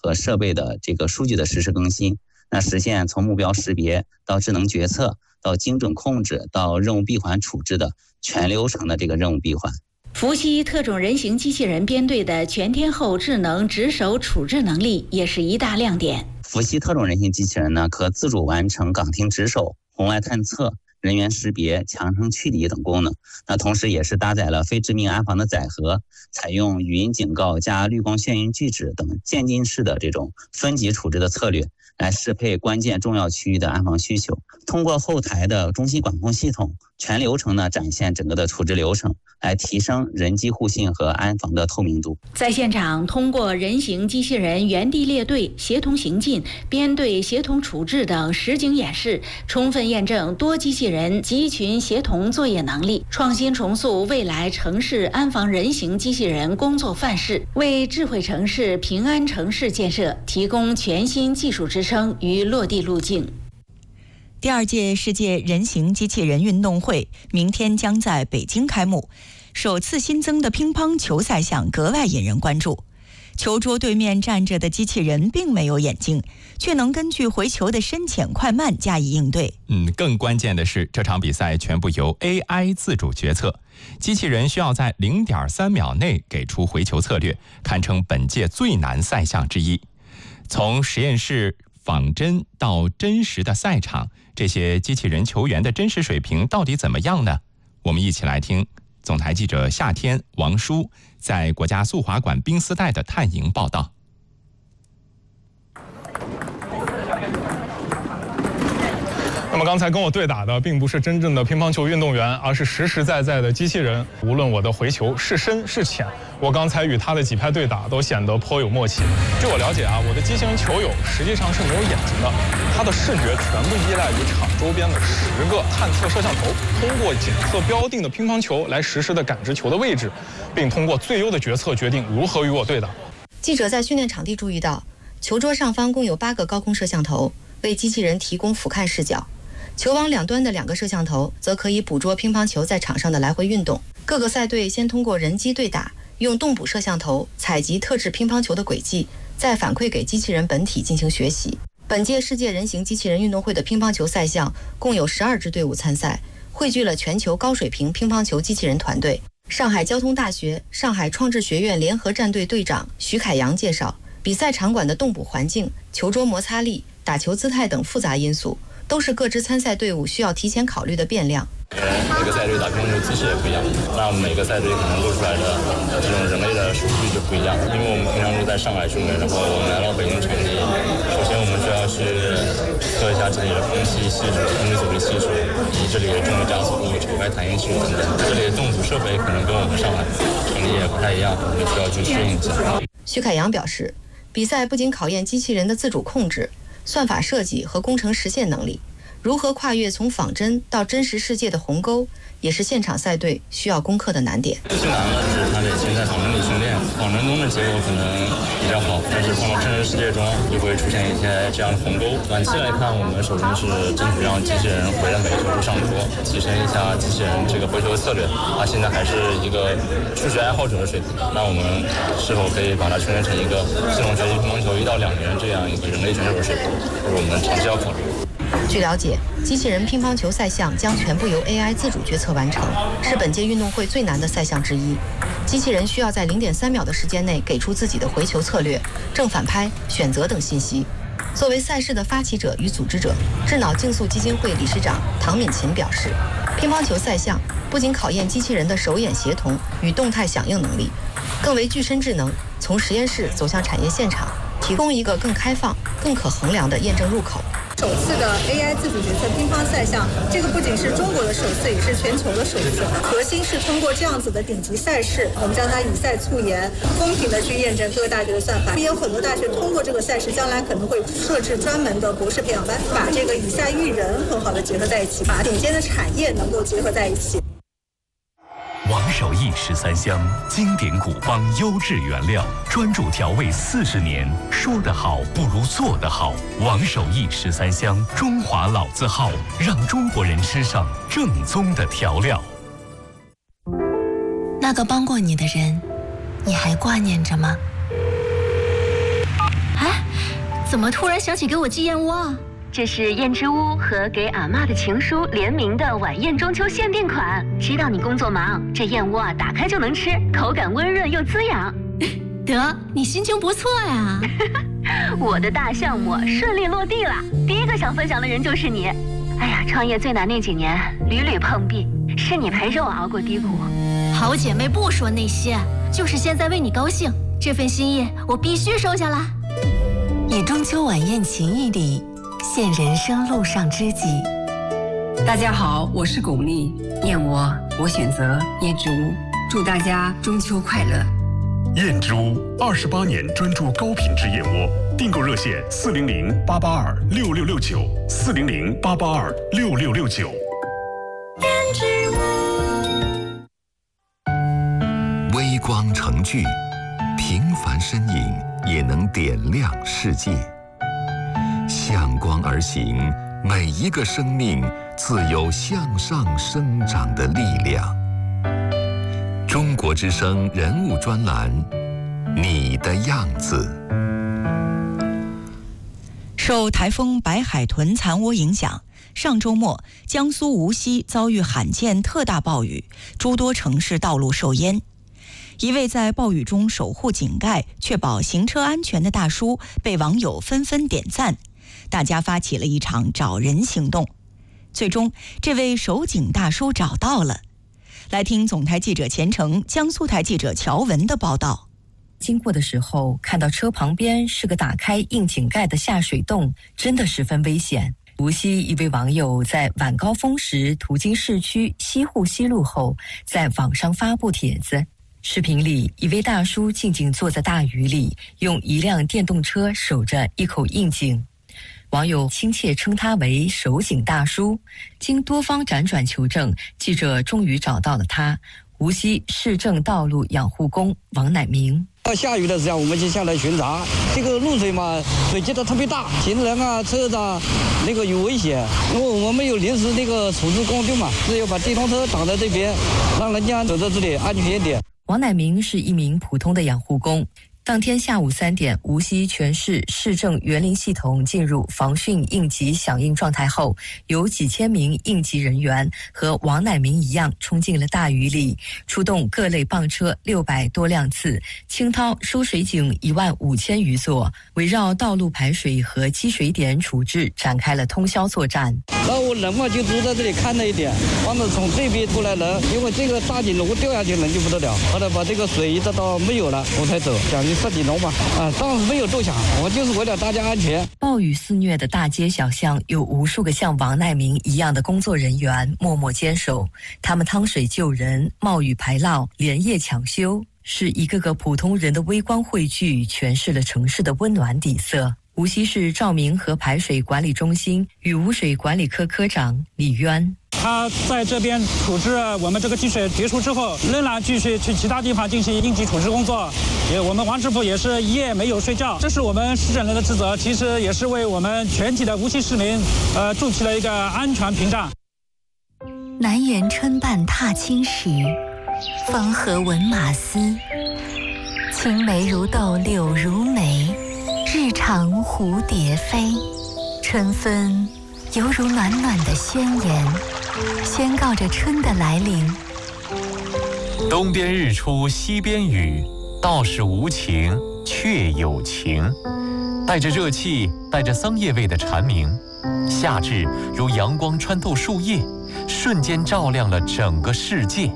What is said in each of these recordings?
和设备的这个数据的实时更新，那实现从目标识别到智能决策到精准控制到任务闭环处置的全流程的这个任务闭环。 伏羲特种人形机器人编队的全天候智能值守处置能力也是一大亮点。 伏羲特种人形机器人呢，可自主完成岗亭值守、红外探测、人员识别、强声驱离等功能。那同时也是搭载了非致命安防的载荷，采用语音警告加绿光眩晕拒止等渐进式的这种分级处置的策略，来适配关键重要区域的安防需求。通过后台的中心管控系统，全流程呢展现整个的处置流程，来提升人机互信和安防的透明度。 在现场，通过人形机器人原地列队、协同行进、编队协同处置等实景演示，充分验证多机器人集群协同作业能力，创新重塑未来城市安防人形机器人工作范式，为智慧城市、平安城市建设提供全新技术支撑与落地路径。 第2届世界人形机器人运动会明天将在北京开幕，首次新增的乒乓球赛项格外引人关注。球桌对面站着的机器人并没有眼睛，却能根据回球的深浅快慢加以应对。 更关键的是，这场比赛全部由 AI 自主决策，机器人需要在 0.3 秒内给出回球策略，堪称本届最难赛项之一。从实验室仿真到真实的赛场，这些机器人球员的真实水平到底怎么样呢？我们一起来听总台记者夏天、王舒在国家速滑馆冰丝带的探营报道。 那么刚才跟我对打的并不是真正的乒乓球运动员，而是实实在在的机器人。无论我的回球是深是浅，我刚才与他的几拍对打都显得颇有默契。据我了解啊，我的机器人球友实际上是没有眼睛的，他的视觉全部依赖于场周边的10个探测摄像头，通过检测标定的乒乓球来实时的感知球的位置，并通过最优的决策决定如何与我对打。 记者在训练场地注意到，球桌上方共有8个高空摄像头，为机器人提供俯瞰视角。球网两端的2个摄像头则可以捕捉乒乓球在场上的来回运动。各个赛队先通过人机对打，用动捕摄像头采集特制乒乓球的轨迹，再反馈给机器人本体进行学习。本届世界人形机器人运动会的乒乓球赛项共有12支队伍参赛，汇聚了全球高水平乒乓球机器人团队。上海交通大学上海创智学院联合战队队长徐凯阳介绍，比赛场馆的动捕环境、球桌摩擦力、打球姿态等复杂因素，都是各支参赛队伍需要提前考虑的变量。 每个赛队打乒乓球姿势也不一样，那每个赛队可能做出来的这种人类的数据就不一样。因为我们平常都在上海训练，然后我们来到北京场地，首先我们需要去测一下这里的空气系数、空气阻力系数，以及这里的重力加速度、球拍弹性系数等等。这里的动捕设备可能跟我们上海场地也不太一样，我们需要去适应一下。 徐凯阳表示，比赛不仅考验机器人的自主控制、算法设计和工程实现能力，如何跨越从仿真到真实世界的鸿沟，也是现场赛队需要攻克的难点。 最难的是它得先在仿真里训练，仿真中的结果可能比较好，但是放到真实世界中就会出现一些这样的鸿沟。短期来看，我们首先是争取让机器人回到每个球上桌，提升一下机器人这个回球策略。它现在还是一个数学爱好者的水平，那我们是否可以把它训练成一个系统学习乒乓球1到2年这样一个人类选手的水平，这是我们长期要考虑。 据了解，机器人乒乓球赛项将全部由 AI 自主决策完成，是本届运动会最难的赛项之一。机器人需要在 0.3 秒的时间内给出自己的回球策略、正反拍、选择等信息。作为赛事的发起者与组织者，智脑竞速基金会理事长唐敏琴表示，乒乓球赛项不仅考验机器人的手眼协同与动态响应能力，更为具身智能从实验室走向产业现场提供一个更开放、更可衡量的验证入口。 首次的 AI 自主决策乒乓赛项，这个不仅是中国的首次，也是全球的首次。核心是通过这样子的顶级赛事，我们将它以赛促研，公平的去验证各个大学的算法。也有很多大学通过这个赛事，将来可能会设置专门的博士培养班，把这个以赛育人很好的结合在一起，把顶尖的产业能够结合在一起。 王守义13香，经典古方优质原料，专注调味40年。说得好不如做得好。王守义13香，中华老字号，让中国人吃上正宗的调料。 那个帮过你的人，你还挂念着吗？哎， 怎么突然想起给我寄燕窝啊？ 这是燕之屋和给阿嬷的情书联名的晚宴中秋限定款。知道你工作忙，这燕窝啊打开就能吃，口感温润又滋养。 得，你心情不错呀。 我的大项目顺利落地了，第一个想分享的人就是你。哎呀，创业最难那几年屡屡碰壁，是你陪着我熬过低谷。 好姐妹不说那些，就是现在为你高兴，这份心意我必须收下来。 以中秋晚宴情谊里现人生路上知己。 大家好，我是巩俐，燕窝我选择燕之屋，祝大家中秋快乐。 燕之屋28年专注高品质燕窝，订购热线400-882-6669，400-882-6669。 燕之屋。 微光成炬，平凡身影也能点亮世界。向光而行，每一个生命自有向上生长的力量。中国之声人物专栏，你的样子。 受台风白海豚残涡影响，上周末江苏无锡遭遇罕见特大暴雨，诸多城市道路受淹。一位在暴雨中守护井盖、确保行车安全的大叔被网友纷纷点赞，大家发起了一场找人行动。最终，这位守井大叔找到了。来听总台记者钱程、江苏台记者乔文的报道。 经过的时候，看到车旁边是个打开硬井盖的下水洞，真的十分危险。无锡一位网友在晚高峰时途经市区西湖西路后，在网上发布帖子。视频里，一位大叔静静坐在大雨里，用一辆电动车守着一口硬井。网友亲切称他为守井大叔。经多方辗转求证，记者终于找到了他——无锡市政道路养护工王乃明。 下雨的时候，我们就下来巡查。这个露水嘛，水积得特别大，行人啊、车子啊，那个有危险。因为我们有临时那个处置工具嘛，只有把电动车挡在这边，让人家走在这里安全一点。 王乃明是一名普通的养护工。当天下午3点，无锡全市市政园林系统进入防汛应急响应状态后，有几千名应急人员和王乃明一样冲进了大雨里，出动各类泵车600多辆次，倾掏收水井15000余座，围绕道路排水和积水点处置展开了通宵作战。 然后人嘛就住在这里看了一点，完了从这边出来人，因为这个大井如果掉下去人就不得了，后来把这个水一直到没有了我才走，将近10几楼吧，当时没有多想，我就是为了大家安全。 暴雨肆虐的大街小巷，有无数个像王乃明一样的工作人员默默坚守，他们趟水救人，冒雨排涝，连夜抢修，是一个个普通人的微光汇聚，诠释了城市的温暖底色。无锡市照明和排水管理中心雨污水管理科科长李渊， 他在这边处置我们这个积水结束之后，仍然继续去其他地方进行应急处置工作。我们王师傅也是一夜没有睡觉，这是我们市政人的职责，其实也是为我们全体的无锡市民筑起了一个安全屏障。 南园春半踏青时，风和闻马嘶。青梅如豆柳如眉，日长蝴蝶飞。春分犹如暖暖的宣言，宣告着春的来临。 东边日出西边雨，道是无晴却有晴。带着热气，带着桑叶味的蝉鸣，夏至如阳光穿透树叶，瞬间照亮了整个世界。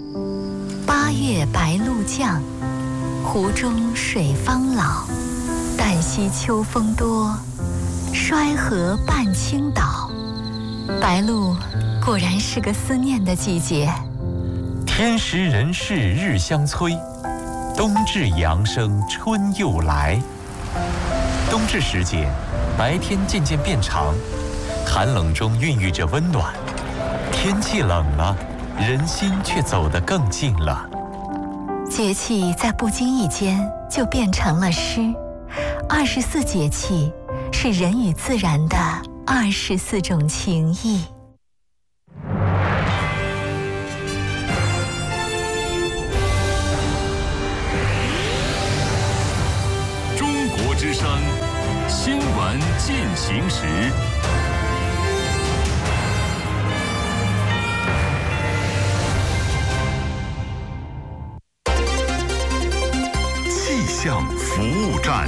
8月白露降，湖中水方老。旦夕秋风多，衰河半倾倒。白露果然是个思念的季节。 天时人事日相催，冬至阳生春又来。冬至时节，白天渐渐变长，寒冷中孕育着温暖。天气冷了，人心却走得更近了。 节气在不经意间就变成了诗。24节气是人与自然的24种情谊。 中国之声，新传进行时。 气象服务站，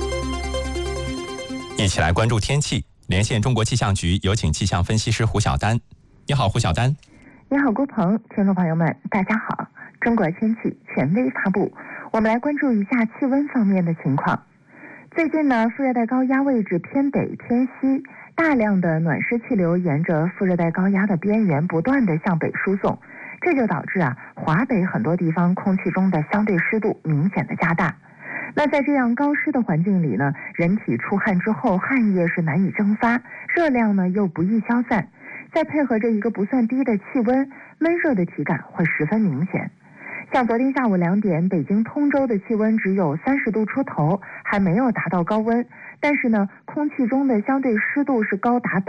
一起来关注天气。连线中国气象局，有请气象分析师胡晓丹。你好，胡晓丹。 你好，郭鹏，听众朋友们，大家好。中国天气权威发布，我们来关注一下气温方面的情况。最近呢，副热带高压位置偏北偏西，大量的暖湿气流沿着副热带高压的边缘不断的向北输送，这就导致华北很多地方空气中的相对湿度明显的加大。那在这样高湿的环境里呢，人体出汗之后，汗液是难以蒸发，热量呢又不易消散，再配合着一个不算低的气温，闷热的体感会十分明显。像昨天下午2点，北京通州的气温只有30度出头，还没有达到高温，但是呢，空气中的相对湿度是高达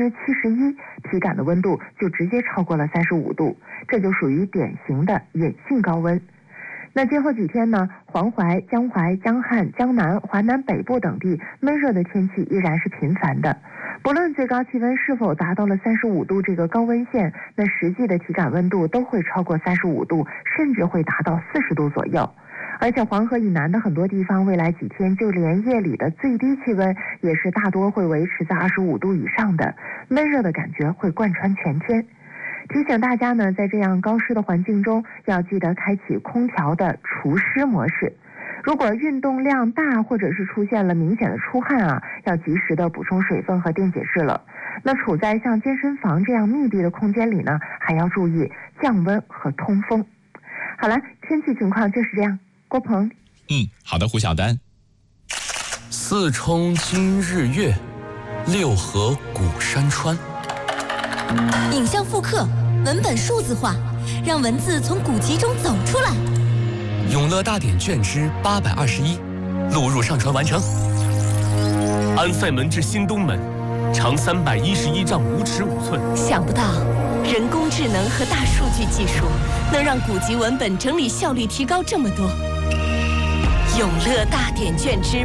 71%，体感的温度就直接超过了35度，这就属于典型的隐性高温。那今后几天呢，黄淮、江淮、江汉、江南、华南北部等地闷热的天气依然是频繁的。不论最高气温是否达到了35度这个高温线，那实际的体感温度都会超过35度，甚至会达到40度左右。而且黄河以南的很多地方，未来几天就连夜里的最低气温也是大多会维持在25度以上的，闷热的感觉会贯穿全天。提醒大家呢，在这样高湿的环境中，要记得开启空调的除湿模式。如果运动量大或者是出现了明显的出汗要及时的补充水分和电解质了。那处在像健身房这样密闭的空间里呢，还要注意降温和通风。好了，天气情况就是这样。郭鹏。 好的，胡晓丹。 四冲今日月，六合古山川。 影像复刻，文本数字化，让文字从古籍中走出来。 永乐大典卷之821，录入上传完成。安塞门至新东门，长311丈5尺5寸。 想不到，人工智能和大数据技术能让古籍文本整理效率提高这么多。永乐大典卷之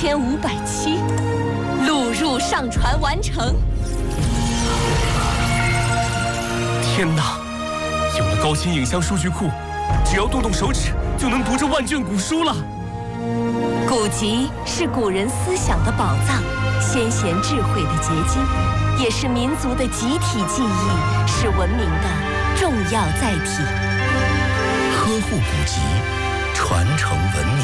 8507，录入上传完成。 天哪！有了高清影像数据库，只要动动手指就能读这万卷古书了。 古籍是古人思想的宝藏，先贤智慧的结晶，也是民族的集体记忆，是文明的重要载体。 呵护古籍，传承文明。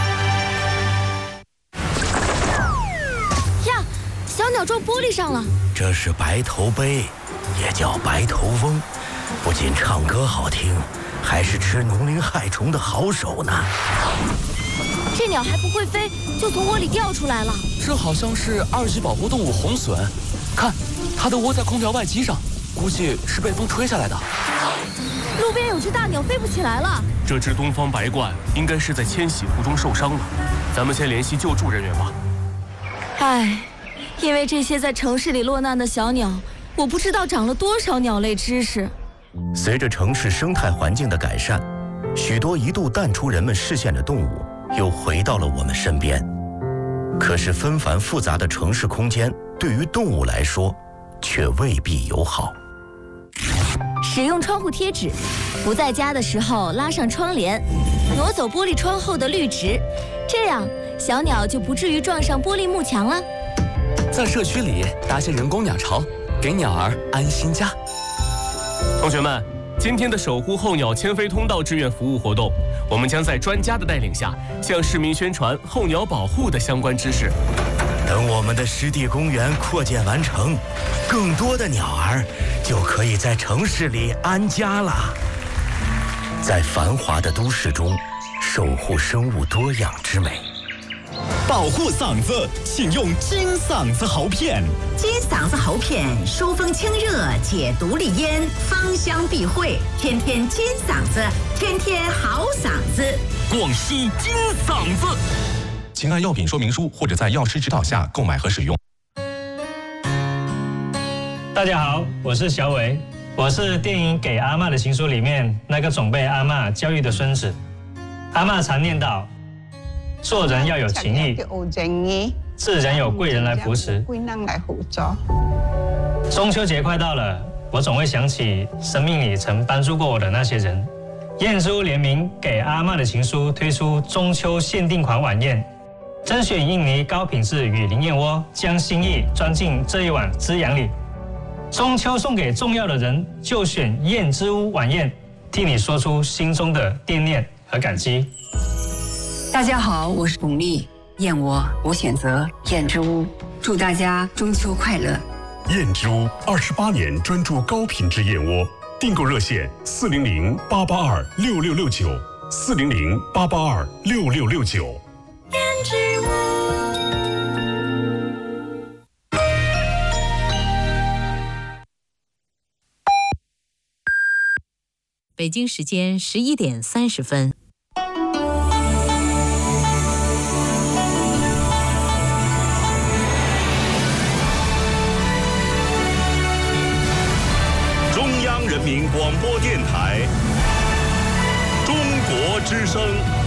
呀，小鸟撞玻璃上了。 这是白头鹎，也叫白头翁，不仅唱歌好听，还是吃农林害虫的好手呢。 这鸟还不会飞，就从窝里掉出来了。 这好像是2级保护动物红隼，看，它的窝在空调外机上，估计是被风吹下来的。 路边有只大鸟飞不起来了。 这只东方白鹳应该是在迁徙途中受伤了，咱们先联系救助人员吧。 唉，因为这些在城市里落难的小鸟，我不知道长了多少鸟类知识。 随着城市生态环境的改善，许多一度淡出人们视线的动物又回到了我们身边。可是纷繁复杂的城市空间对于动物来说却未必友好。 使用窗户贴纸，不在家的时候拉上窗帘，挪走玻璃窗后的绿植，这样小鸟就不至于撞上玻璃幕墙了。 在社区里搭些人工鸟巢，给鸟儿安心家。同学们，今天的守护候鸟迁飞通道志愿服务活动，我们将在专家的带领下，向市民宣传候鸟保护的相关知识。 等我们的湿地公园扩建完成，更多的鸟儿就可以在城市里安家了。在繁华的都市中，守护生物多样之美。 保护嗓子，请用金嗓子喉片。 金嗓子喉片疏风清热，解毒利咽，芳香避秽，天天金嗓子，天天好嗓子。 广西金嗓子，请按药品说明书或者在药师指导下购买和使用。 大家好，我是小伟，我是电影《给阿嬷的情书》里面那个总被阿嬷教育的孙子。阿嬷常念叨，做人要有情义， 自然有贵人来扶持。 贵人来辅助。 中秋节快到了，我总会想起生命里曾帮助过我的那些人。燕之屋联名给阿嬷的情书推出中秋限定款晚宴，甄选印尼高品质雨林燕窝，将心意装进这一碗滋养里。中秋送给重要的人，就选燕之屋晚宴，替你说出心中的惦念和感激。 大家好，我是巩俐，燕窝我选择燕之屋，祝大家中秋快乐。 燕之屋28年专注高品质燕窝，订购热线400-882-6669，400-882-6669。 燕之屋。 北京时间11点30分。 中央人民广播电台，中国之声。